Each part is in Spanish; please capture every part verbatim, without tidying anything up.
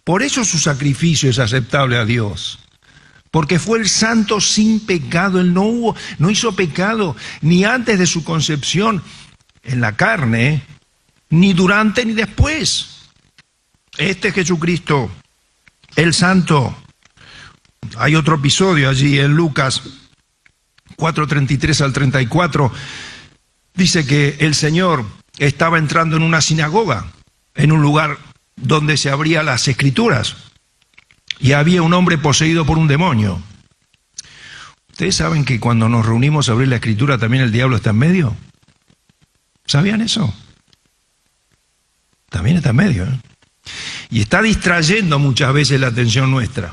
Por eso su sacrificio es aceptable a Dios. Porque fue el santo sin pecado. Él no hubo, no hizo pecado ni antes de su concepción en la carne, ni durante ni después. Este es Jesucristo, el santo. Hay otro episodio allí en Lucas cuatro, treinta y tres al treinta y cuatro. Dice que el Señor estaba entrando en una sinagoga, en un lugar donde se abrían las escrituras. Y había un hombre poseído por un demonio. ¿Ustedes saben que cuando nos reunimos a abrir la escritura también el diablo está en medio? ¿Sabían eso? También está en medio, ¿eh? Y está distrayendo muchas veces la atención nuestra.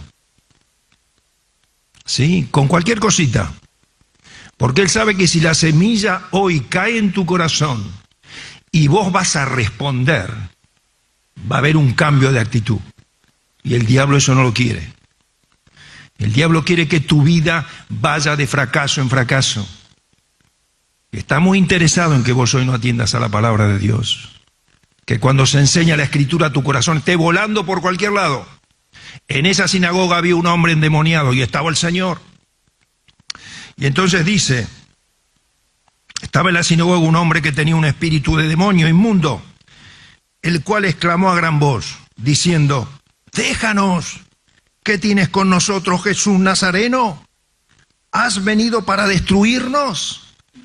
Sí, con cualquier cosita. Porque él sabe que si la semilla hoy cae en tu corazón y vos vas a responder, va a haber un cambio de actitud. Y el diablo eso no lo quiere. El diablo quiere que tu vida vaya de fracaso en fracaso. Está muy interesado en que vos hoy no atiendas a la palabra de Dios. Que cuando se enseña la escritura tu corazón esté volando por cualquier lado. En esa sinagoga había un hombre endemoniado y estaba el Señor. Y entonces dice, estaba en la sinagoga un hombre que tenía un espíritu de demonio inmundo, el cual exclamó a gran voz, diciendo, déjanos, ¿qué tienes con nosotros, Jesús Nazareno? ¿Has venido para destruirnos?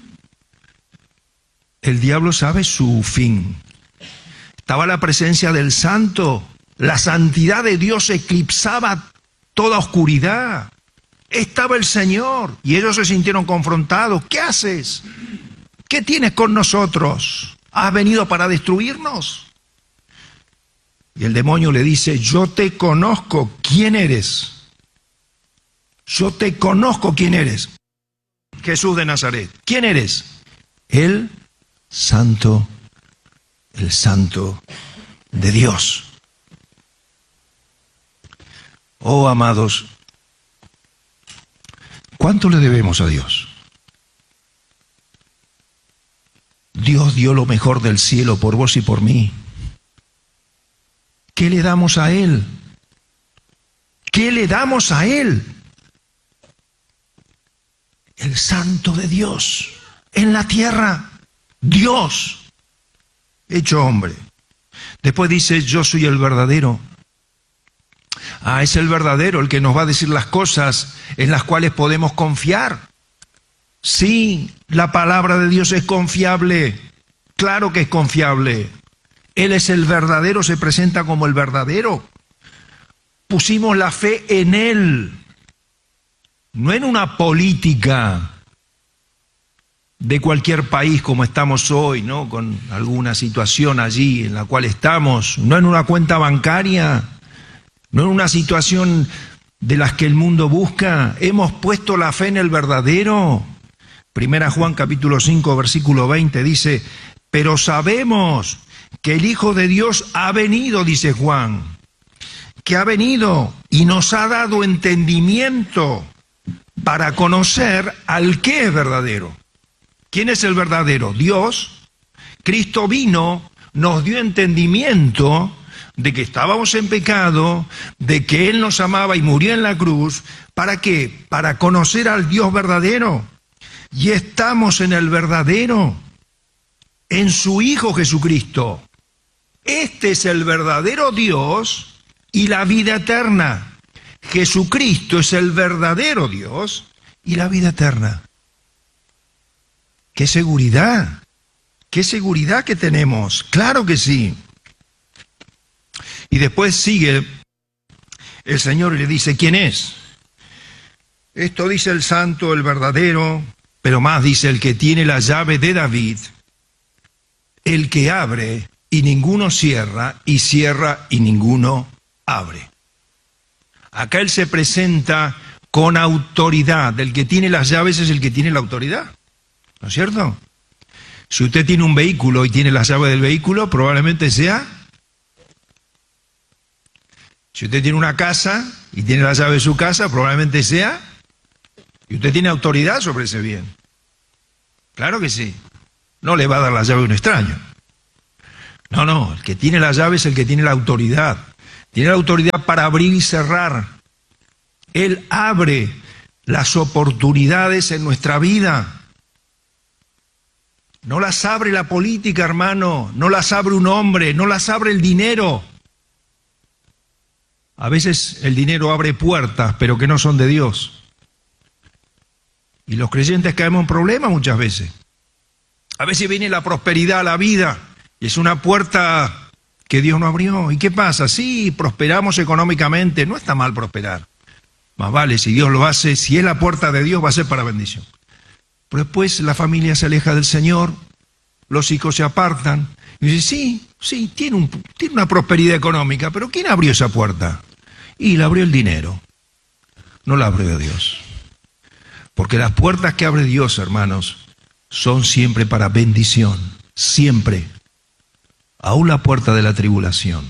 El diablo sabe su fin. Estaba la presencia del santo, la santidad de Dios eclipsaba toda oscuridad. Estaba el Señor y ellos se sintieron confrontados. ¿Qué haces? ¿Qué tienes con nosotros? ¿Has venido para destruirnos? Y el demonio le dice, yo te conozco, ¿quién eres? Yo te conozco, ¿quién eres? Jesús de Nazaret, ¿quién eres? El santo, el santo de Dios. Oh, amados, ¿cuánto le debemos a Dios? Dios dio lo mejor del cielo por vos y por mí. ¿Qué le damos a Él? ¿Qué le damos a Él? El santo de Dios en la tierra, Dios hecho hombre. Después dice, yo soy el verdadero. Ah, es el verdadero el que nos va a decir las cosas en las cuales podemos confiar. Sí, la palabra de Dios es confiable. Claro que es confiable. Él es el verdadero, se presenta como el verdadero. Pusimos la fe en Él, no en una política de cualquier país como estamos hoy, ¿no? Con alguna situación allí en la cual estamos, no en una cuenta bancaria, no en una situación de las que el mundo busca. Hemos puesto la fe en el verdadero. Primera Juan capítulo cinco, versículo veinte dice, pero sabemos que el Hijo de Dios ha venido, dice Juan, que ha venido y nos ha dado entendimiento para conocer al que es verdadero. ¿Quién es el verdadero? Dios. Cristo vino, nos dio entendimiento de que estábamos en pecado, de que Él nos amaba y murió en la cruz. ¿Para qué? Para conocer al Dios verdadero. Y estamos en el verdadero, en su Hijo Jesucristo. Este es el verdadero Dios y la vida eterna. Jesucristo es el verdadero Dios y la vida eterna. ¡Qué seguridad! ¡Qué seguridad que tenemos! ¡Claro que sí! Y después sigue el Señor y le dice, ¿quién es? Esto dice el santo, el verdadero, pero más dice el que tiene la llave de David, el que abre y ninguno cierra, y cierra y ninguno abre. Acá Él se presenta con autoridad. El que tiene las llaves es el que tiene la autoridad. ¿No es cierto? Si usted tiene un vehículo y tiene la llave del vehículo, probablemente sea. Si usted tiene una casa y tiene la llave de su casa, probablemente sea. Y usted tiene autoridad sobre ese bien. Claro que sí. No le va a dar la llave a un extraño. No, no, el que tiene la llave es el que tiene la autoridad Tiene la autoridad para abrir y cerrar. Él abre las oportunidades en nuestra vida. No las abre la política, hermano, no las abre un hombre, no las abre el dinero. A veces el dinero abre puertas, pero que no son de Dios. Y los creyentes caemos en problemas muchas veces. A veces viene la prosperidad a la vida y es una puerta que Dios no abrió. ¿Y qué pasa? Sí, prosperamos económicamente, no está mal prosperar. Más vale, si Dios lo hace, si es la puerta de Dios, va a ser para bendición. Pero después la familia se aleja del Señor, los hijos se apartan. Y dice, sí, sí, tiene, un, tiene una prosperidad económica, pero ¿quién abrió esa puerta? Y la abrió el dinero, no la abrió Dios. Porque las puertas que abre Dios, hermanos, son siempre para bendición, siempre. Aún la puerta de la tribulación.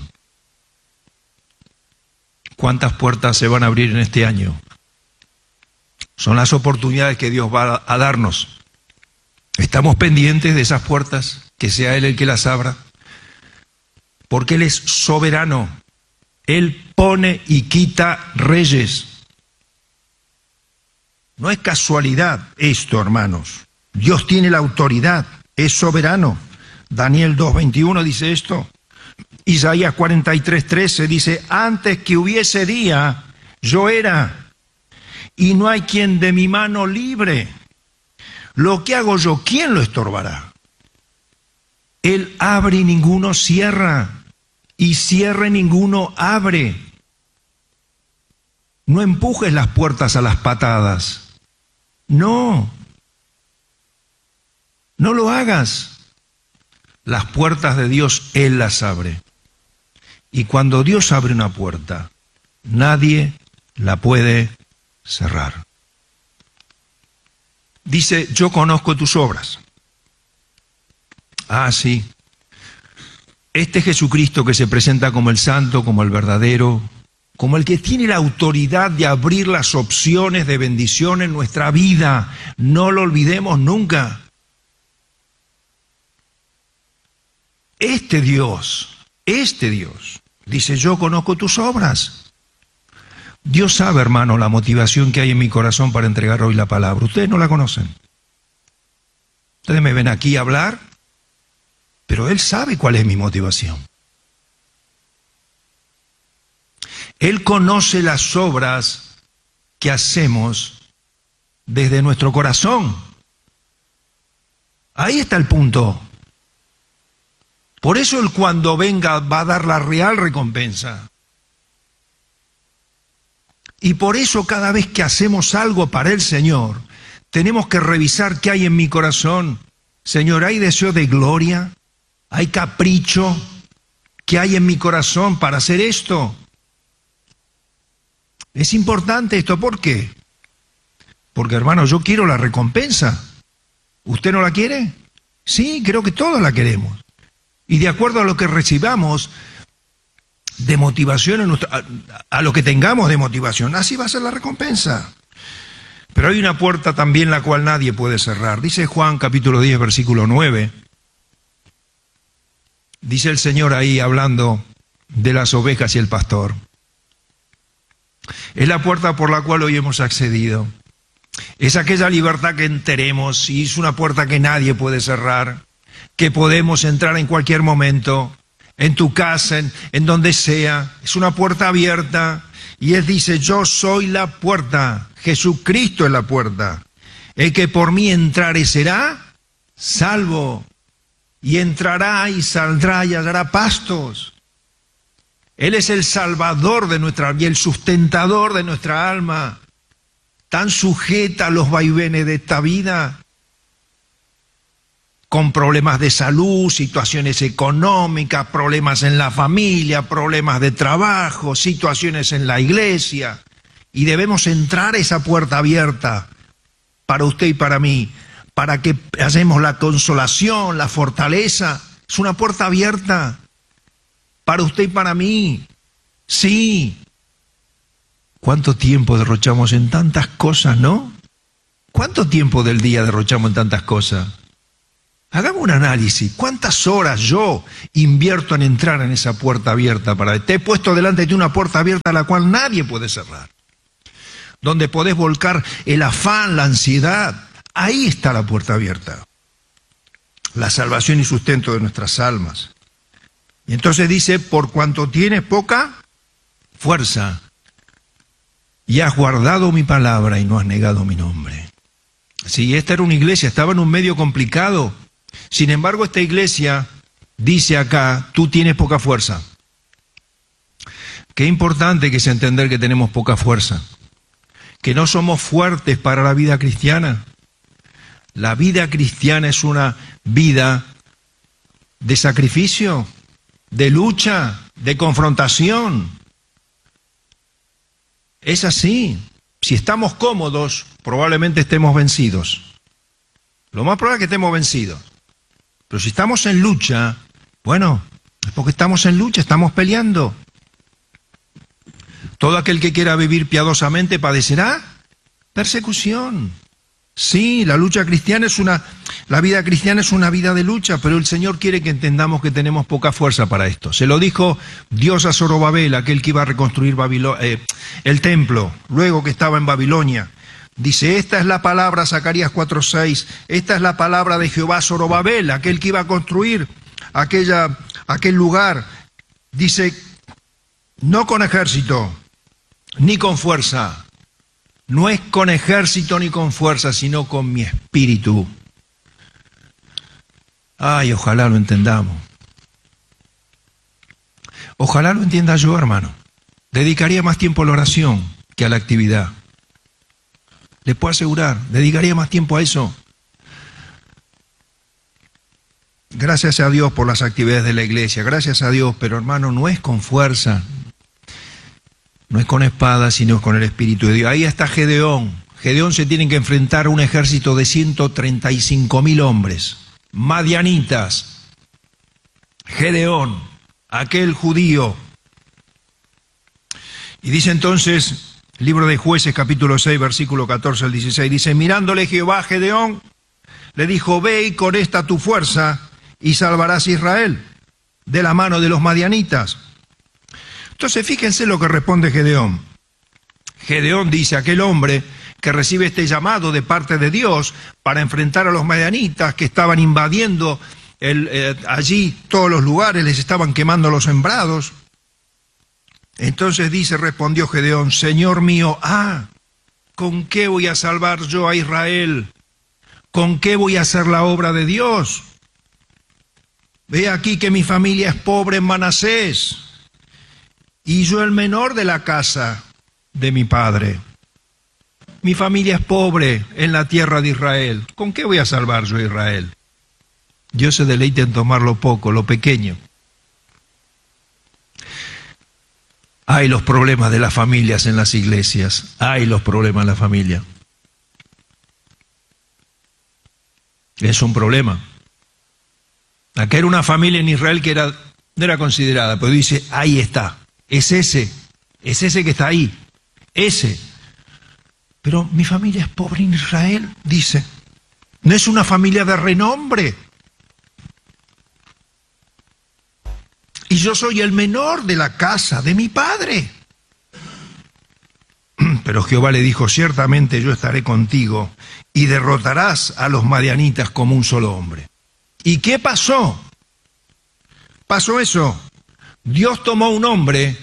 ¿Cuántas puertas se van a abrir en este año? Son las oportunidades que Dios va a darnos. ¿Estamos pendientes de esas puertas? Que sea Él el que las abra. Porque Él es soberano. Él pone y quita reyes. No es casualidad esto, hermanos. Dios tiene la autoridad, es soberano. Daniel dos veintiuno dice esto. Isaías cuarenta y tres trece dice, antes que hubiese día, yo era, y no hay quien de mi mano libre. Lo que hago yo, ¿quién lo estorbará? Él abre y ninguno cierra, y cierra y ninguno abre. No empujes las puertas a las patadas. No. No lo hagas. Las puertas de Dios, Él las abre. Y cuando Dios abre una puerta, nadie la puede cerrar. Dice, yo conozco tus obras. Ah, sí. Este Jesucristo que se presenta como el santo, como el verdadero, como el que tiene la autoridad de abrir las opciones de bendición en nuestra vida, no lo olvidemos nunca. Este Dios, este Dios, dice, yo conozco tus obras. Dios sabe, hermano, la motivación que hay en mi corazón para entregar hoy la palabra. Ustedes no la conocen. Ustedes me ven aquí hablar, pero Él sabe cuál es mi motivación. Él conoce las obras que hacemos desde nuestro corazón. Ahí está el punto. Por eso Él cuando venga va a dar la real recompensa. Y por eso cada vez que hacemos algo para el Señor, tenemos que revisar qué hay en mi corazón. Señor, ¿hay deseo de gloria? ¿Hay capricho? ¿Qué hay en mi corazón para hacer esto? Es importante esto, ¿por qué? Porque, hermano, yo quiero la recompensa. ¿Usted no la quiere? Sí, creo que todos la queremos. Y de acuerdo a lo que recibamos de motivación, en nuestro, a, a lo que tengamos de motivación, así va a ser la recompensa. Pero hay una puerta también la cual nadie puede cerrar. Dice Juan capítulo diez, versículo nueve. Dice el Señor ahí hablando de las ovejas y el pastor. Es la puerta por la cual hoy hemos accedido. Es aquella libertad que enteremos y es una puerta que nadie puede cerrar, que podemos entrar en cualquier momento, en tu casa, en, en donde sea. Es una puerta abierta y Él dice, yo soy la puerta, Jesucristo es la puerta. El que por mí entrare será salvo, y entrará y saldrá y hallará pastos. Él es el salvador de nuestra alma y el sustentador de nuestra alma, tan sujeta a los vaivenes de esta vida, con problemas de salud, situaciones económicas, problemas en la familia, problemas de trabajo, situaciones en la iglesia. Y debemos entrar a esa puerta abierta para usted y para mí, para que hacemos la consolación, la fortaleza. Es una puerta abierta para usted y para mí. Sí. ¿Cuánto tiempo derrochamos en tantas cosas, no? ¿Cuánto tiempo del día derrochamos en tantas cosas? Hagamos un análisis. ¿Cuántas horas yo invierto en entrar en esa puerta abierta? Para te he puesto delante de ti una puerta abierta a la cual nadie puede cerrar. Donde podés volcar el afán, la ansiedad. Ahí está la puerta abierta. La salvación y sustento de nuestras almas. Y entonces dice, por cuanto tienes poca fuerza, y has guardado mi palabra y no has negado mi nombre. Sí, esta era una iglesia, estaba en un medio complicado. Sin embargo, esta iglesia dice acá, tú tienes poca fuerza. Qué importante que es entender que tenemos poca fuerza, que no somos fuertes para la vida cristiana. La vida cristiana es una vida de sacrificio, de lucha, de confrontación. Es así. Si estamos cómodos, probablemente estemos vencidos. Lo más probable es que estemos vencidos. Pero si estamos en lucha, bueno, es porque estamos en lucha, estamos peleando. Todo aquel que quiera vivir piadosamente padecerá persecución. Sí, la lucha cristiana es una, la vida cristiana es una vida de lucha, pero el Señor quiere que entendamos que tenemos poca fuerza para esto. Se lo dijo Dios a Zorobabel, aquel que iba a reconstruir Babilo- eh, el templo, luego que estaba en Babilonia. Dice, esta es la palabra, Zacarías cuatro seis, esta es la palabra de Jehová a Zorobabel, aquel que iba a construir aquella, aquel lugar. Dice, no con ejército, ni con fuerza. No es con ejército ni con fuerza, sino con mi espíritu. Ay, ojalá lo entendamos. Ojalá lo entienda yo, hermano. Dedicaría más tiempo a la oración que a la actividad. Les puedo asegurar, dedicaría más tiempo a eso. Gracias a Dios por las actividades de la iglesia, gracias a Dios, pero hermano, no es con fuerza. No es con espada, sino con el Espíritu de Dios. Ahí está Gedeón. Gedeón se tiene que enfrentar a un ejército de ciento treinta y cinco mil hombres. Madianitas. Gedeón, aquel judío. Y dice entonces, libro de Jueces, capítulo seis, versículo catorce al dieciséis, dice, mirándole Jehová a Gedeón, le dijo, ve y con esta tu fuerza y salvarás a Israel de la mano de los madianitas. Entonces fíjense lo que responde Gedeón. Gedeón dice, aquel hombre que recibe este llamado de parte de Dios para enfrentar a los madianitas que estaban invadiendo el, eh, allí todos los lugares, les estaban quemando los sembrados. Entonces dice, respondió Gedeón, Señor mío, ah, ¿con qué voy a salvar yo a Israel? ¿Con qué voy a hacer la obra de Dios? Ve aquí que mi familia es pobre en Manasés, y yo el menor de la casa de mi padre. Mi familia es pobre en la tierra de Israel. ¿Con qué voy a salvar yo a Israel? Dios se deleita en tomar lo poco, lo pequeño. Hay los problemas de las familias en las iglesias. Hay los problemas en la familia. Es un problema. Acá era una familia en Israel que era, no era considerada, pero dice, ahí está. Es ese, es ese que está ahí, ese. Pero mi familia es pobre en Israel, dice. No es una familia de renombre. Y yo soy el menor de la casa de mi padre. Pero Jehová le dijo, ciertamente yo estaré contigo y derrotarás a los madianitas como un solo hombre. ¿Y qué pasó? Pasó eso. Dios tomó un hombre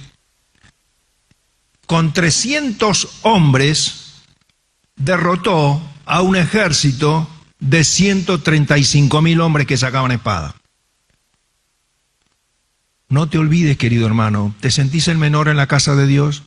con trescientos hombres, derrotó a un ejército de ciento treinta y cinco mil hombres que sacaban espada. No te olvides, querido hermano, ¿te sentís el menor en la casa de Dios?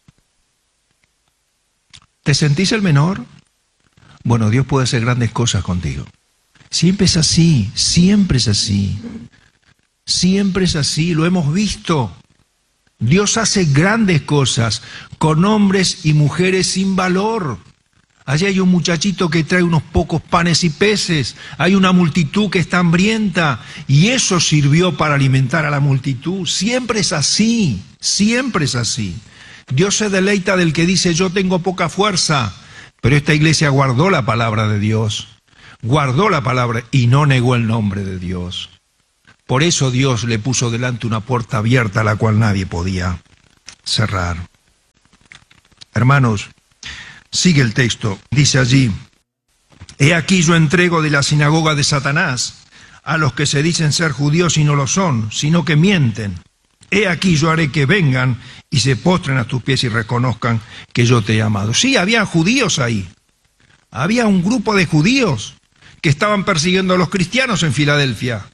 ¿Te sentís el menor? Bueno, Dios puede hacer grandes cosas contigo. Siempre es así, siempre es así. Siempre es así, lo hemos visto. Dios hace grandes cosas con hombres y mujeres sin valor. Allí hay un muchachito que trae unos pocos panes y peces, hay una multitud que está hambrienta y eso sirvió para alimentar a la multitud. Siempre es así, siempre es así. Dios se deleita del que dice yo tengo poca fuerza, pero esta iglesia guardó la palabra de Dios. guardó la palabra y no negó el nombre de Dios. Por eso Dios le puso delante una puerta abierta a la cual nadie podía cerrar. Hermanos, sigue el texto, dice allí: he aquí yo entrego de la sinagoga de Satanás a los que se dicen ser judíos y no lo son, sino que mienten. He aquí yo haré que vengan y se postren a tus pies y reconozcan que yo te he amado. Sí, había judíos ahí. Había un grupo de judíos que estaban persiguiendo a los cristianos en Filadelfia.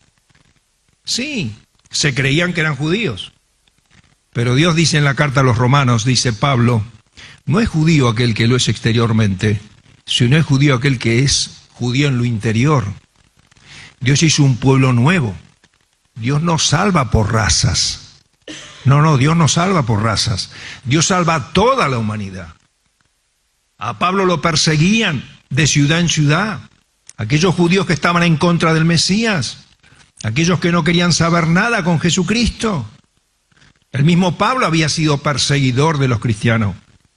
Sí, se creían que eran judíos. Pero Dios dice en la carta a los romanos, dice Pablo, no es judío aquel que lo es exteriormente, sino es judío aquel que es judío en lo interior. Dios hizo un pueblo nuevo. Dios no salva por razas. No, no, Dios no salva por razas. Dios salva a toda la humanidad. A Pablo lo perseguían de ciudad en ciudad. Aquellos judíos que estaban en contra del Mesías. Aquellos que no querían saber nada con Jesucristo. El mismo Pablo había sido perseguidor de los cristianos.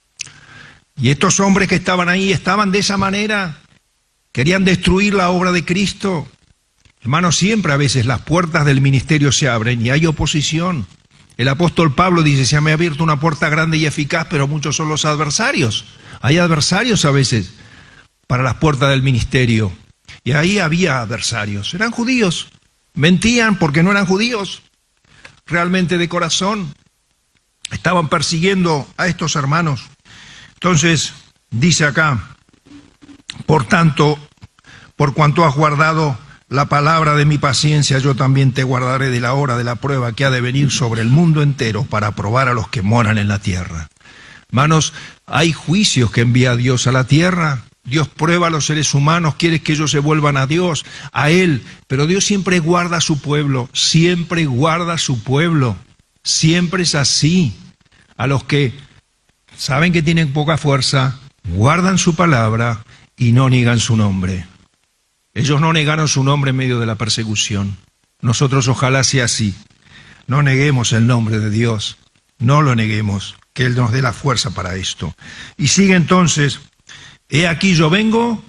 Y estos hombres que estaban ahí estaban de esa manera. Querían destruir la obra de Cristo. Hermanos, siempre a veces las puertas del ministerio se abren y hay oposición. El apóstol Pablo dice, se me ha abierto una puerta grande y eficaz, pero muchos son los adversarios. Hay adversarios a veces para las puertas del ministerio. Y ahí había adversarios. Eran judíos. Mentían porque no eran judíos. Realmente de corazón. Estaban persiguiendo a estos hermanos. Entonces, dice acá, por tanto, por cuanto has guardado la palabra de mi paciencia, yo también te guardaré de la hora de la prueba que ha de venir sobre el mundo entero para probar a los que moran en la tierra. Hermanos, hay juicios que envía Dios a la tierra. Dios prueba a los seres humanos, quiere que ellos se vuelvan a Dios, a Él. Pero Dios siempre guarda a su pueblo, siempre guarda a su pueblo. Siempre es así. A los que saben que tienen poca fuerza, guardan su palabra y no niegan su nombre. Ellos no negaron su nombre en medio de la persecución. Nosotros ojalá sea así. No neguemos el nombre de Dios. No lo neguemos. Que Él nos dé la fuerza para esto. Y sigue entonces, he aquí yo vengo.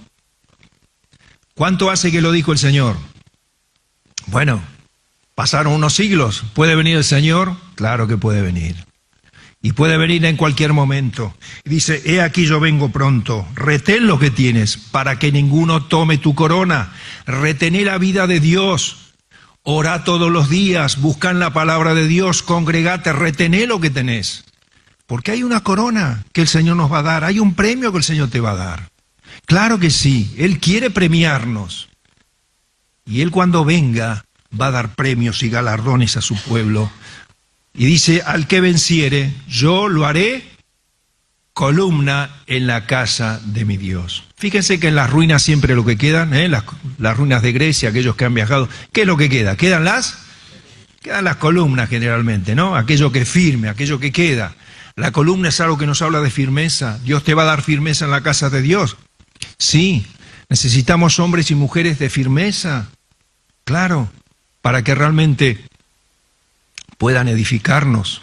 ¿Cuánto hace que lo dijo el Señor? Bueno, pasaron unos siglos. ¿Puede venir el Señor? Claro que puede venir. Y puede venir en cualquier momento. Dice, he aquí yo vengo pronto. Retén lo que tienes para que ninguno tome tu corona. Retené la vida de Dios. Orá todos los días. Buscan la palabra de Dios. Congregate. Retené lo que tenés. Porque hay una corona que el Señor nos va a dar. Hay un premio que el Señor te va a dar. Claro que sí. Él quiere premiarnos. Y Él cuando venga va a dar premios y galardones a su pueblo. Y dice, al que venciere, yo lo haré columna en la casa de mi Dios. Fíjense que en las ruinas siempre lo que quedan, ¿eh? las, las ruinas de Grecia, aquellos que han viajado, ¿qué es lo que queda? ¿Quedan las? Quedan las columnas generalmente, ¿no? Aquello que es firme, aquello que queda. La columna es algo que nos habla de firmeza. Dios te va a dar firmeza en la casa de Dios. Sí, necesitamos hombres y mujeres de firmeza, claro, para que realmente puedan edificarnos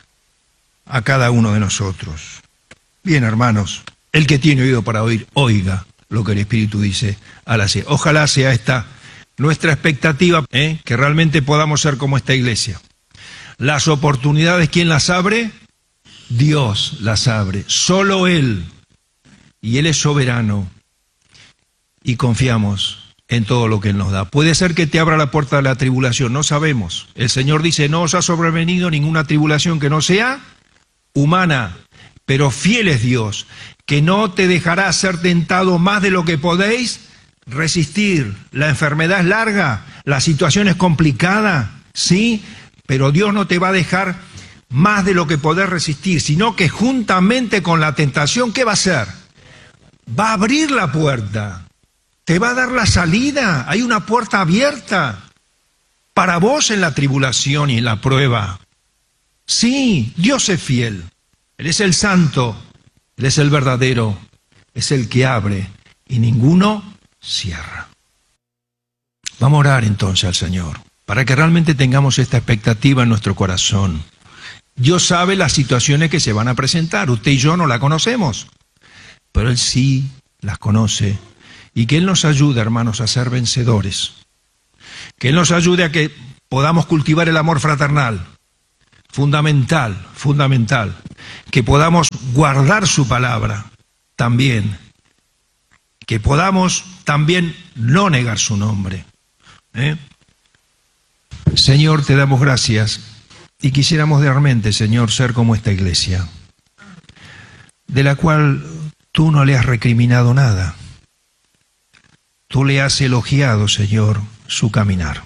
a cada uno de nosotros. Bien, hermanos, el que tiene oído para oír, oiga lo que el Espíritu dice a la iglesia. Ojalá sea esta nuestra expectativa, ¿eh? que realmente podamos ser como esta iglesia. Las oportunidades, ¿quién las abre? Dios las abre, solo Él. Y Él es soberano. Y confiamos en todo lo que Él nos da. Puede ser que te abra la puerta de la tribulación, no sabemos. El Señor dice, no os ha sobrevenido ninguna tribulación que no sea humana, pero fiel es Dios, que no te dejará ser tentado más de lo que podéis resistir. La enfermedad es larga, la situación es complicada, sí, pero Dios no te va a dejar más de lo que podés resistir, sino que juntamente con la tentación, ¿qué va a hacer? Va a abrir la puerta. Te va a dar la salida, hay una puerta abierta para vos en la tribulación y en la prueba. Sí, Dios es fiel, Él es el santo, Él es el verdadero, es el que abre y ninguno cierra. Vamos a orar entonces al Señor, para que realmente tengamos esta expectativa en nuestro corazón. Dios sabe las situaciones que se van a presentar, usted y yo no las conocemos, pero Él sí las conoce. Y que Él nos ayude, hermanos, a ser vencedores. Que Él nos ayude a que podamos cultivar el amor fraternal. Fundamental, fundamental. Que podamos guardar su palabra también. Que podamos también no negar su nombre. ¿Eh? Señor, te damos gracias y quisiéramos realmente, Señor, ser como esta iglesia, de la cual tú no le has recriminado nada. Tú le has elogiado, Señor, su caminar.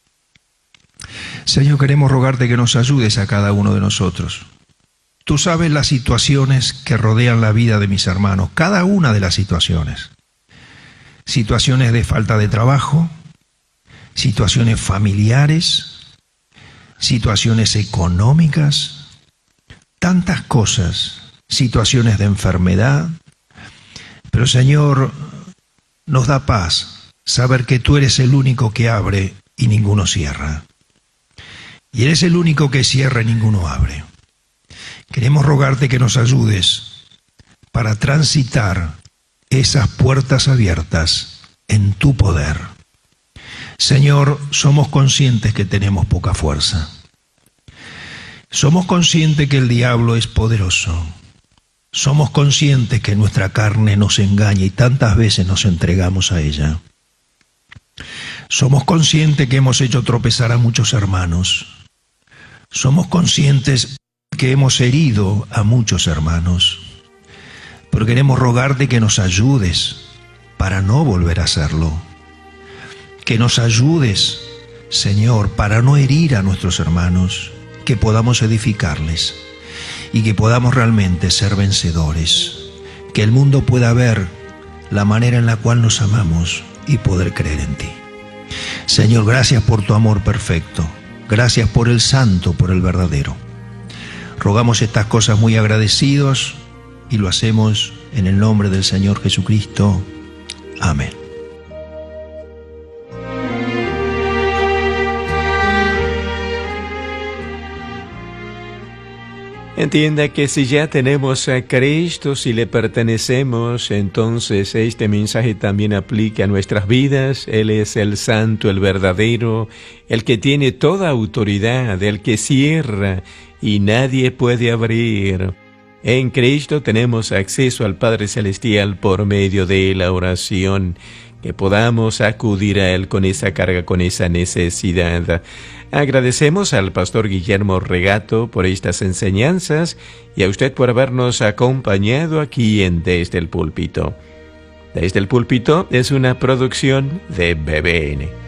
Señor, queremos rogarte que nos ayudes a cada uno de nosotros. Tú sabes las situaciones que rodean la vida de mis hermanos, cada una de las situaciones. Situaciones de falta de trabajo, situaciones familiares, situaciones económicas, tantas cosas, situaciones de enfermedad. Pero Señor, nos da paz saber que tú eres el único que abre y ninguno cierra. Y eres el único que cierra y ninguno abre. Queremos rogarte que nos ayudes para transitar esas puertas abiertas en tu poder. Señor, somos conscientes que tenemos poca fuerza. Somos conscientes que el diablo es poderoso. Somos conscientes que nuestra carne nos engaña y tantas veces nos entregamos a ella. Somos conscientes que hemos hecho tropezar a muchos hermanos. Somos conscientes que hemos herido a muchos hermanos. Pero queremos rogarte que nos ayudes para no volver a hacerlo. Que nos ayudes, Señor, para no herir a nuestros hermanos, que podamos edificarles y que podamos realmente ser vencedores. Que el mundo pueda ver la manera en la cual nos amamos y poder creer en ti. Señor, gracias por tu amor perfecto. Gracias por el santo, por el verdadero. Rogamos estas cosas muy agradecidos y lo hacemos en el nombre del Señor Jesucristo. Amén. Entienda que si ya tenemos a Cristo, si le pertenecemos, entonces este mensaje también aplica a nuestras vidas. Él es el santo, el verdadero, el que tiene toda autoridad, el que cierra y nadie puede abrir. En Cristo tenemos acceso al Padre Celestial por medio de la oración, que podamos acudir a Él con esa carga, con esa necesidad. Agradecemos al pastor Guillermo Regato por estas enseñanzas y a usted por habernos acompañado aquí en Desde el Púlpito. Desde el Púlpito es una producción de B B N.